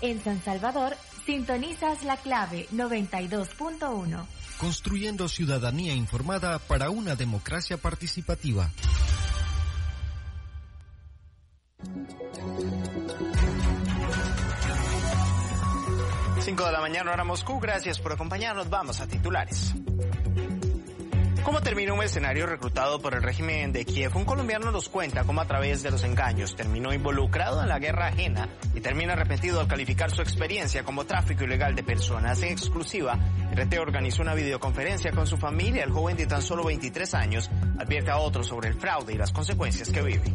En San Salvador, sintonizas la clave 92.1. Construyendo ciudadanía informada para una democracia participativa. Cinco de la mañana, hora Moscú. Gracias por acompañarnos. Vamos a titulares. ¿Cómo terminó un mercenario reclutado por el régimen de Kiev? Un colombiano nos cuenta cómo a través de los engaños terminó involucrado en la guerra ajena y termina arrepentido al calificar su experiencia como tráfico ilegal de personas. En exclusiva, RT organizó una videoconferencia con su familia. El joven de tan solo 23 años advierte a otros sobre el fraude y las consecuencias que vive.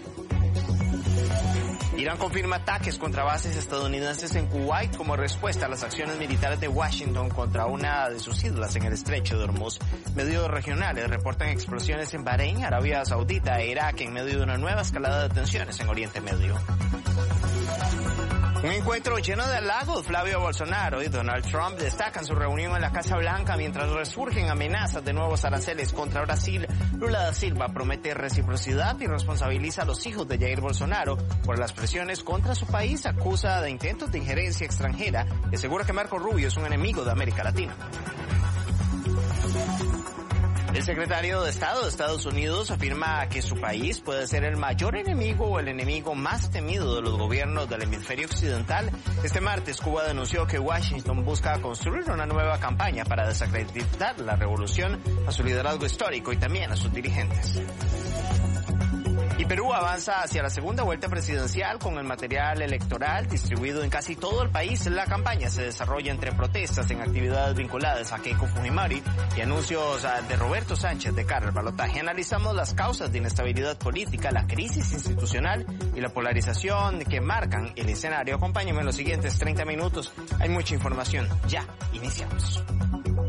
Irán confirma ataques contra bases estadounidenses en Kuwait como respuesta a las acciones militares de Washington contra una de sus islas en el estrecho de Hormuz. Medios regionales reportan explosiones en Bahrein, Arabia Saudita e Irak en medio de una nueva escalada de tensiones en Oriente Medio. Un encuentro lleno de halagos. Flavio Bolsonaro y Donald Trump destacan su reunión en la Casa Blanca mientras resurgen amenazas de nuevos aranceles contra Brasil. Lula da Silva promete reciprocidad y responsabiliza a los hijos de Jair Bolsonaro por las presiones contra su país. Acusa de intentos de injerencia extranjera y asegura que Marco Rubio es un enemigo de América Latina. El secretario de Estado de Estados Unidos afirma que su país puede ser el mayor enemigo o el enemigo más temido de los gobiernos del hemisferio occidental. Este martes, Cuba denunció que Washington busca construir una nueva campaña para desacreditar la revolución, a su liderazgo histórico y también a sus dirigentes. Y Perú avanza hacia la segunda vuelta presidencial con el material electoral distribuido en casi todo el país. La campaña se desarrolla entre protestas en actividades vinculadas a Keiko Fujimori y anuncios de Roberto Sánchez de cara al balotaje. Analizamos las causas de inestabilidad política, la crisis institucional y la polarización que marcan el escenario. Acompáñenme en los siguientes 30 minutos. Hay mucha información. Ya, iniciamos.